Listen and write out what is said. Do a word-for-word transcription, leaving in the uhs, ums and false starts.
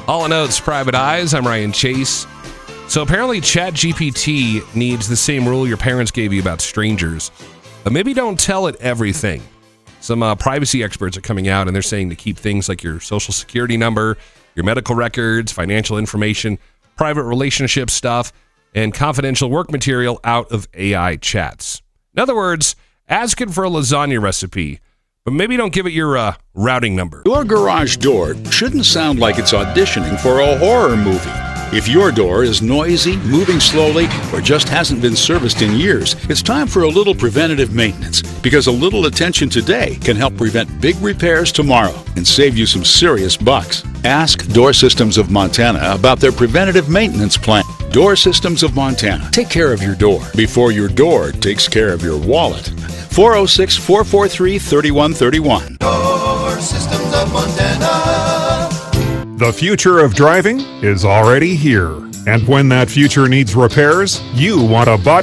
All in Notes, Private Eyes. I'm Ryan Chase. So apparently ChatGPT needs the same rule your parents gave you about strangers. But maybe don't tell it everything. Some uh, privacy experts are coming out and they're saying to keep things like your social security number, your medical records, financial information, private relationship stuff, and confidential work material out of A I chats. In other words, ask it for a lasagna recipe, but maybe don't give it your uh, routing number. Your garage door shouldn't sound like it's auditioning for a horror movie. If your door is noisy, moving slowly, or just hasn't been serviced in years, it's time for a little preventative maintenance, because a little attention today can help prevent big repairs tomorrow and save you some serious bucks. Ask Door Systems of Montana about their preventative maintenance plan. Door Systems of Montana. Take care of your door before your door takes care of your wallet. four oh six, four four three, three one three one. Door Systems of Montana. The future of driving is already here. And when that future needs repairs, you want a body